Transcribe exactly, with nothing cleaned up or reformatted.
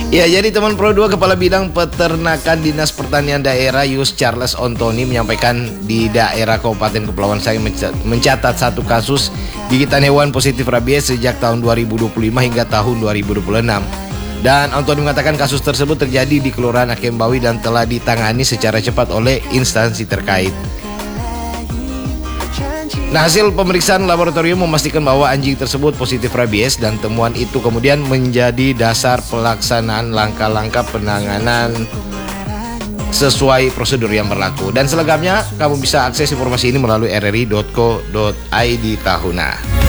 Ya, jadi teman Pro dua Kepala Bidang Peternakan Dinas Pertanian Daerah Yus Charles Ontoni menyampaikan di daerah Kabupaten Kepulauan Seribu mencatat satu kasus gigitan hewan positif rabies sejak tahun dua ribu dua puluh lima hingga tahun dua ribu dua puluh enam. Dan Ontoni mengatakan kasus tersebut terjadi di Kelurahan Akembawi dan telah ditangani secara cepat oleh instansi terkait. Nah, hasil pemeriksaan laboratorium memastikan bahwa anjing tersebut positif rabies dan temuan itu kemudian menjadi dasar pelaksanaan langkah-langkah penanganan sesuai prosedur yang berlaku. Dan selengkapnya kamu bisa akses informasi ini melalui r r i dot co dot i d tahuna.